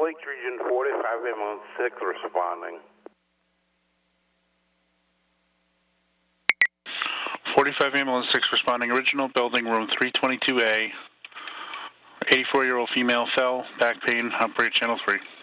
Lake Region 45 ambulance 6 responding. 45 ambulance 6 responding. Original building, room 322A. 84-year-old female fell, back pain, operator channel 3.